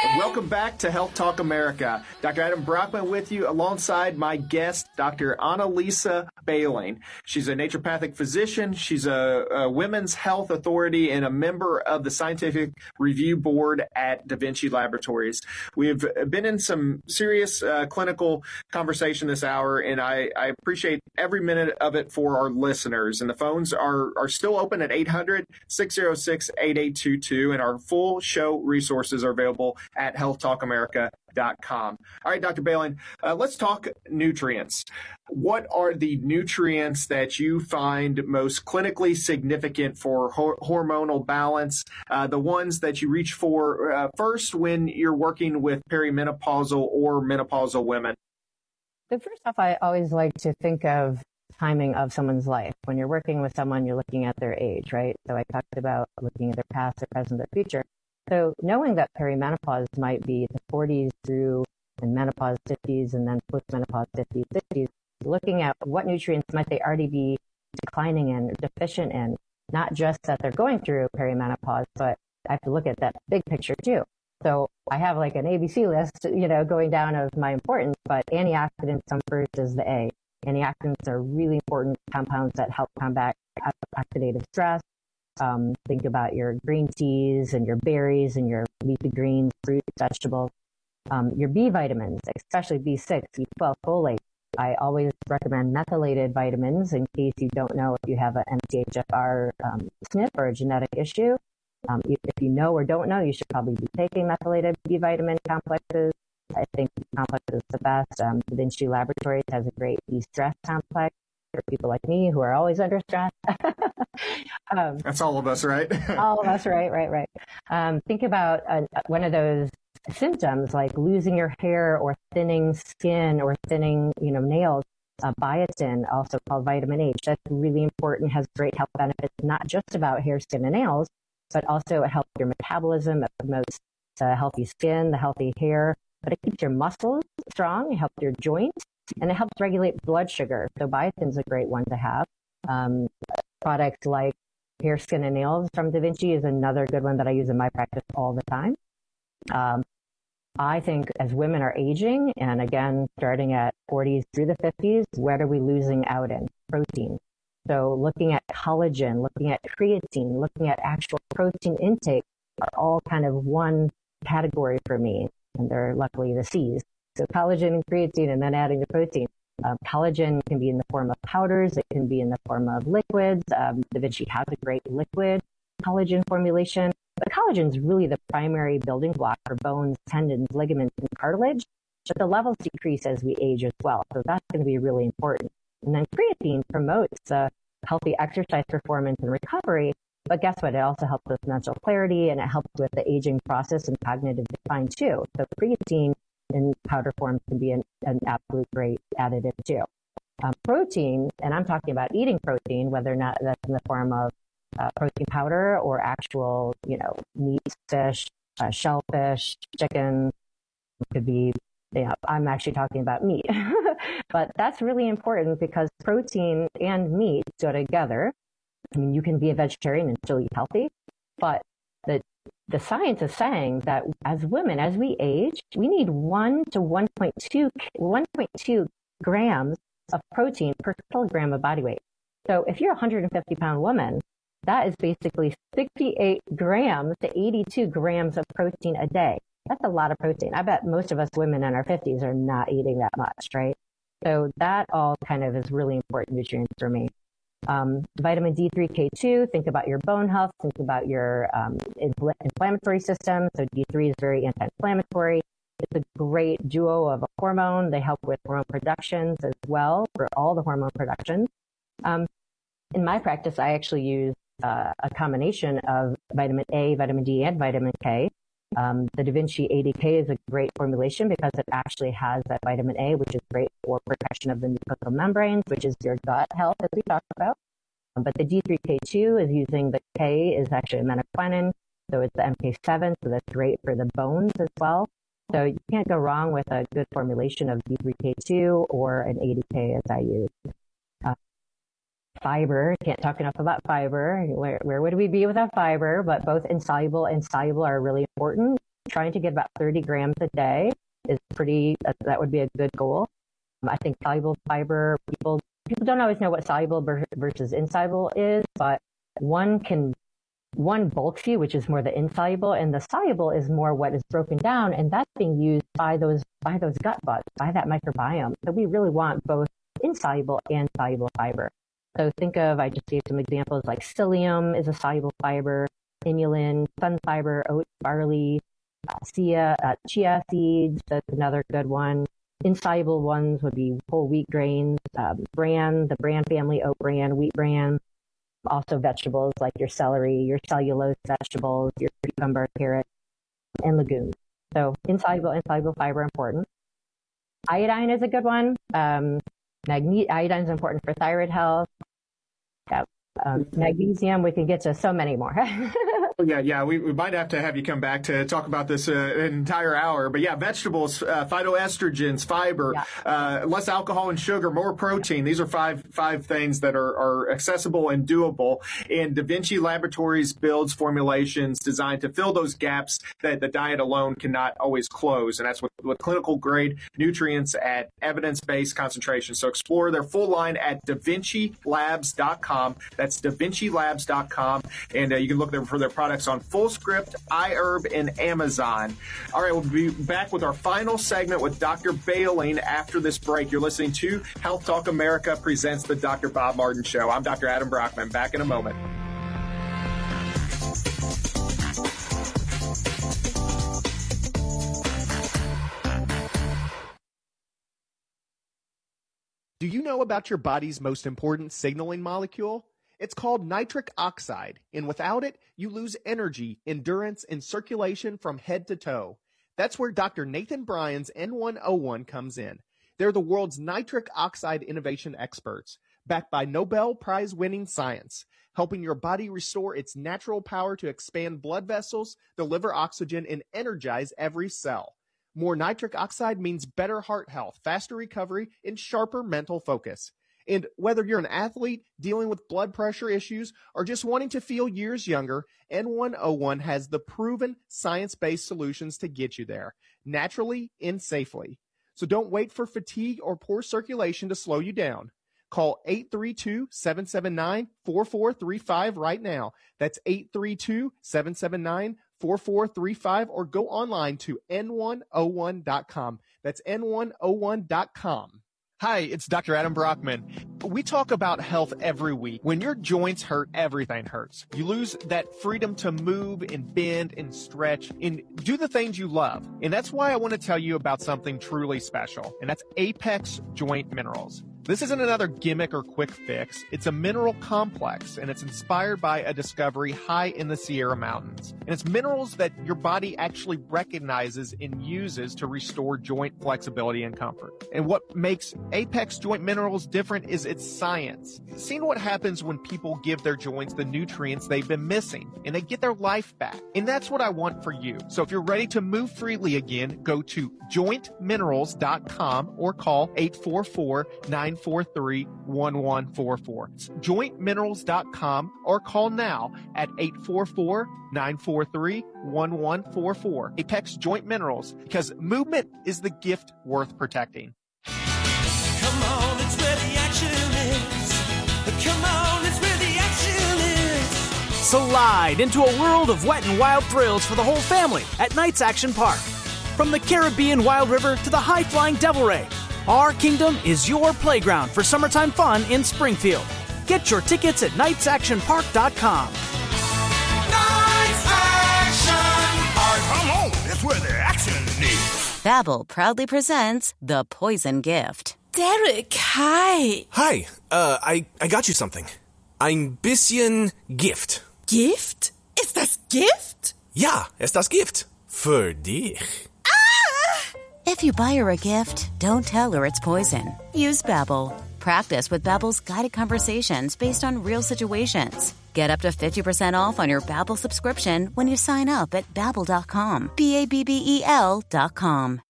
Welcome back to Health Talk America. Dr. Adam Brockman with you alongside my guest, Dr. Annalisa Behling. She's a naturopathic physician. She's a women's health authority and a member of the scientific review board at Da Vinci Laboratories. We've been in some serious clinical conversation this hour, and I appreciate every minute of it for our listeners. And the phones are still open at 800-606-8822, and our full show resources are available at healthtalkamerica.com. All right, Dr. Behling, let's talk nutrients. What are the nutrients that you find most clinically significant for hormonal balance, the ones that you reach for first when you're working with perimenopausal or menopausal women? So first off, I always like to think of timing of someone's life. When you're working with someone, you're looking at their age, right? So I talked about looking at their past, their present, their future. So knowing that perimenopause might be the 40s through and menopause 50s and then postmenopause 50s, 60s, looking at what nutrients might they already be declining in, or deficient in, not just that they're going through perimenopause, but I have to look at that big picture too. So I have like an ABC list, going down of my importance, but antioxidants come first as the A. Antioxidants are really important compounds that help combat oxidative stress. Think about your green teas and your berries and your leafy greens, fruits, vegetables. Your B vitamins, especially B6, B12, folate. I always recommend methylated vitamins in case you don't know if you have an MTHFR SNP or a genetic issue. If you know or don't know, you should probably be taking methylated B vitamin complexes. I think the complex is the best. Da Vinci Laboratories has a great B-stress complex for people like me who are always under stress. That's all of us, right? All of us, right. Think about one of those symptoms like losing your hair or thinning skin or thinning, nails. Biotin, also called vitamin H, that's really important, has great health benefits, not just about hair, skin, and nails, but also it helps your metabolism, it promotes the healthy skin, the healthy hair, but it keeps your muscles strong, it helps your joints, and it helps regulate blood sugar. So biotin's a great one to have. Products like hair, skin, and nails from Da Vinci is another good one that I use in my practice all the time. I think as women are aging, and again, starting at 40s through the 50s, what are we losing out in? Protein. So looking at collagen, looking at creatine, looking at actual protein intake are all kind of one category for me. And they're luckily the C's. So collagen and creatine, and then adding the protein. Collagen can be in the form of powders. It can be in the form of liquids. Da Vinci has a great liquid collagen formulation. But collagen is really the primary building block for bones, tendons, ligaments, and cartilage. But the levels decrease as we age as well. So that's going to be really important. And then creatine promotes healthy exercise performance and recovery. But guess what? It also helps with mental clarity, and it helps with the aging process and cognitive decline too. So creatine in powder form can be an absolute great additive too. Protein, and I'm talking about eating protein, whether or not that's in the form of protein powder or actual, meat, fish, shellfish, chicken. It could be, I'm actually talking about meat. But that's really important because protein and meat go together. I mean, you can be a vegetarian and still eat healthy, but the science is saying that as women, as we age, we need 1 to 1.2 grams of protein per kilogram of body weight. So if you're a 150-pound woman, that is basically 68 grams to 82 grams of protein a day. That's a lot of protein. I bet most of us women in our 50s are not eating that much, right? So that all kind of is really important nutrients for me. Vitamin D3K2, think about your bone health, think about your inflammatory system. So D3 is very anti-inflammatory. It's a great duo of a hormone. They help with hormone productions as well for all the hormone productions. In my practice, I actually use a combination of vitamin A, vitamin D, and vitamin K. The Da Vinci ADK is a great formulation because it actually has that vitamin A, which is great for protection of the mucosal membranes, which is your gut health, as we talked about. But the D3K2 is using the K is actually a menaquinine, so it's the MK7, so that's great for the bones as well. So you can't go wrong with a good formulation of D3K2 or an ADK as I use. Fiber, can't talk enough about fiber. Where would we be without fiber? But both insoluble and soluble are really important. trying to get about 30 grams a day is that would be a good goal. I think soluble fiber, people don't always know what soluble versus insoluble is, but one bulks you, which is more the insoluble, and the soluble is more what is broken down, and that's being used by those gut bugs, by that microbiome. So we really want both insoluble and soluble fiber. So I just gave some examples like psyllium is a soluble fiber, inulin, sun fiber, oat, barley, chia seeds, that's another good one. Insoluble ones would be whole wheat grains, the bran family, oat bran, wheat bran. Also vegetables like your celery, your cellulose vegetables, your cucumber, carrot, and legumes. So insoluble fiber important. Iodine is a good one. Iodine is important for thyroid health. Magnesium, we can get to so many more. Yeah. We might have to have you come back to talk about this an entire hour. But yeah, vegetables, phytoestrogens, fiber, less alcohol and sugar, more protein. These are five things that are accessible and doable. And Da Vinci Laboratories builds formulations designed to fill those gaps that the diet alone cannot always close. And that's with clinical grade nutrients at evidence-based concentration. So explore their full line at DaVinciLabs.com. That's DaVinciLabs.com. And you can look there for their products on FullScript, iHerb, and Amazon. All right, we'll be back with our final segment with Dr. Behling after this break. You're listening to Health Talk America presents the Dr. Bob Martin Show. I'm Dr. Adam Brockman. Back in a moment. Do you know about your body's most important signaling molecule? It's called nitric oxide, and without it, you lose energy, endurance, and circulation from head to toe. That's where Dr. Nathan Bryan's N101 comes in. They're the world's nitric oxide innovation experts, backed by Nobel Prize-winning science, helping your body restore its natural power to expand blood vessels, deliver oxygen, and energize every cell. More nitric oxide means better heart health, faster recovery, and sharper mental focus. And whether you're an athlete dealing with blood pressure issues or just wanting to feel years younger, N101 has the proven science-based solutions to get you there, naturally and safely. So don't wait for fatigue or poor circulation to slow you down. Call 832-779-4435 right now. That's 832-779-4435, or go online to N101.com. That's N101.com. Hi, it's Dr. Adam Brockman. We talk about health every week. When your joints hurt, everything hurts. You lose that freedom to move and bend and stretch and do the things you love. And that's why I want to tell you about something truly special, and that's Apex Joint Minerals. This isn't another gimmick or quick fix. It's a mineral complex, and it's inspired by a discovery high in the Sierra Mountains. And it's minerals that your body actually recognizes and uses to restore joint flexibility and comfort. And what makes Apex Joint Minerals different is its science. Seeing what happens when people give their joints the nutrients they've been missing, and they get their life back. And that's what I want for you. So if you're ready to move freely again, go to jointminerals.com or call 844-943-1144. It's jointminerals.com or call now at 844-943-1144. Apex Joint Minerals, because movement is the gift worth protecting. Come on, it's where the action is. Come on, it's where the action is. Slide into a world of wet and wild thrills for the whole family at Knights Action Park. From the Caribbean Wild River to the high-flying Devil Ray, our kingdom is your playground for summertime fun in Springfield. Get your tickets at knightsactionpark.com. Knights Action Park. Come on, it's where the action is. Babbel proudly presents The Poison Gift. Derek, hi. Hi, I got you something. Ein bisschen Gift. Gift? Ist das Gift? Ja, ist das Gift. Für dich. If you buy her a gift, don't tell her it's poison. Use Babbel. Practice with Babbel's guided conversations based on real situations. Get up to 50% off on your Babbel subscription when you sign up at Babbel.com. BABBEL.com.